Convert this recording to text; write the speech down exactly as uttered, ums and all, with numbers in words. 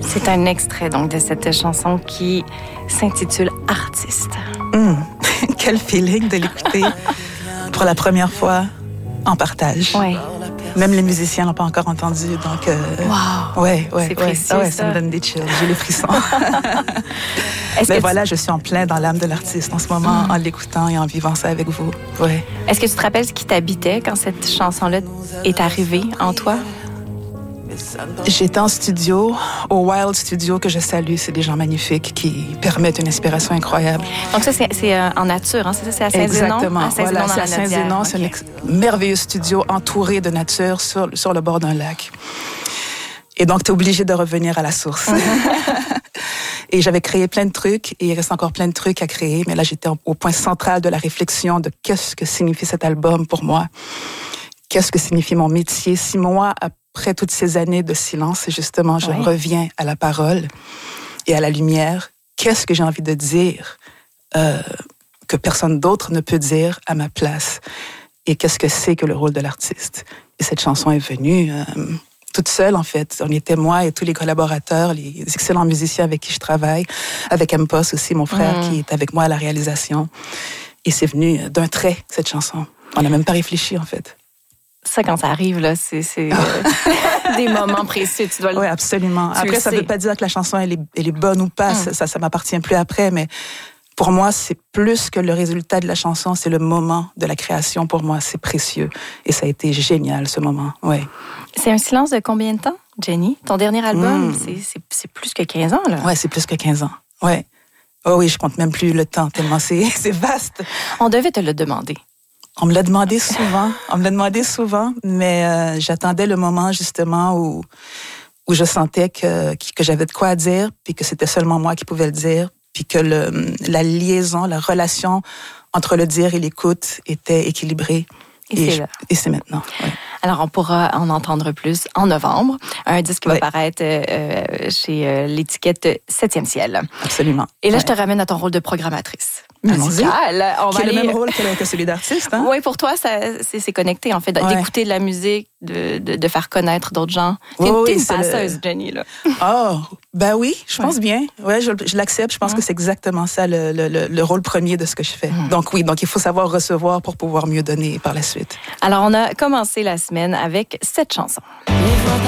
C'est un extrait donc de cette chanson qui s'intitule « Artiste ». Mmh. Quel feeling de l'écouter pour la première fois en partage. Oui. Même les musiciens l'ont pas encore entendu, donc... Euh, wow! Ouais, ouais, c'est ouais. précieux, Ah ouais, ça. ça me donne des chills, j'ai les frissons. Est-ce Mais que voilà, tu... je suis en plein dans l'âme de l'artiste en ce moment, mm. en l'écoutant et en vivant ça avec vous. Ouais. Est-ce que tu te rappelles ce qui t'habitait quand cette chanson-là est arrivée en toi? J'étais en studio, au Wild Studio, que je salue. C'est des gens magnifiques qui permettent une inspiration incroyable. Donc ça, c'est, c'est euh, en nature, hein? C'est ça, c'est à Saint-Zénon? Exactement. À Saint-Zénon, voilà, dans c'est à Saint-Zénon. Okay. C'est un ex- merveilleux studio entouré de nature sur, sur le bord d'un lac. Et donc, tu es obligé de revenir à la source. Et j'avais créé plein de trucs, et il reste encore plein de trucs à créer. Mais là, j'étais au point central de la réflexion de qu'est-ce que signifie cet album pour moi. Qu'est-ce que signifie mon métier? Si moi, après toutes ces années de silence, justement, je oui. reviens à la parole et à la lumière, qu'est-ce que j'ai envie de dire euh, que personne d'autre ne peut dire à ma place? Et qu'est-ce que c'est que le rôle de l'artiste? Et cette chanson est venue euh, toute seule, en fait. On était moi et tous les collaborateurs, les excellents musiciens avec qui je travaille, avec M P O S aussi, mon frère, mmh. qui est avec moi à la réalisation. Et c'est venu d'un trait, cette chanson. On n'a même pas réfléchi, en fait. Ça, quand ça arrive, là, c'est, c'est euh, des moments précieux. Tu dois le... Oui, absolument. Tu après, ça ne veut pas dire que la chanson, elle est, elle est bonne ou pas. Mm. Ça, ça ne m'appartient plus après. Mais pour moi, c'est plus que le résultat de la chanson. C'est le moment de la création. Pour moi, c'est précieux. Et ça a été génial, ce moment. Ouais. C'est un silence de combien de temps, Jenny? Ton dernier album, mm. c'est, c'est, c'est plus que quinze ans, là. Oui, c'est plus que quinze ans. Oui. Oh oui, je compte même plus le temps, tellement c'est, c'est vaste. On devait te le demander. On me l'a demandé souvent, on me l'a demandé souvent, mais euh, j'attendais le moment justement où, où je sentais que, que j'avais de quoi dire, puis que c'était seulement moi qui pouvais le dire, puis que le, la liaison, la relation entre le dire et l'écoute était équilibrée. Et, et c'est je, là. Et c'est maintenant, oui. Alors, on pourra en entendre plus en novembre. Un disque qui oui. va paraître euh, chez euh, l'étiquette septième ciel. Absolument. Et là, oui. je te ramène à ton rôle de programmatrice. Musicale. On qui va est aller... le même rôle que, que celui d'artiste. Hein? Oui, pour toi, ça, c'est, c'est connecté, en fait, ouais. d'écouter de la musique, de, de, de faire connaître d'autres gens. T'es, oh, t'es oui, une passeuse, le... Jenny, là. Oh, ben oui, je pense ouais. bien. Ouais, je, je l'accepte. Je pense mmh. que c'est exactement ça, le, le, le rôle premier de ce que je fais. Mmh. Donc oui, donc il faut savoir recevoir pour pouvoir mieux donner par la suite. Alors, on a commencé la semaine avec cette chanson.